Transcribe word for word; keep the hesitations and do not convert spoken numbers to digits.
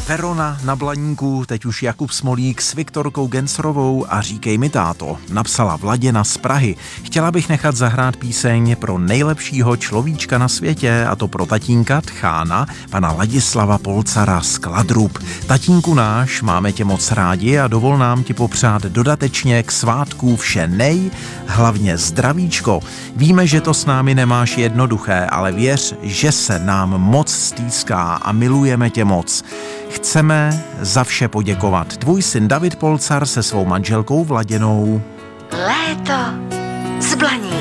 Verona na Blaníku, teď už Jakub Smolík s Viktorkou Gensrovou a Říkej mi táto, napsala Vladěna z Prahy. Chtěla bych nechat zahrát píseň pro nejlepšího človíčka na světě, a to pro tatínka Tchána, pana Ladislava Polcara z Kladrub. Tatínku náš, máme tě moc rádi a dovol nám ti popřát dodatečně k svátku vše nej, hlavně zdravíčko. Víme, že to s námi nemáš jednoduché, ale věř, že se nám moc stýská a milujeme tě moc. Chceme za vše poděkovat. Tvůj syn David Polcar se svou manželkou Vladěnou. Léto z Blaníku.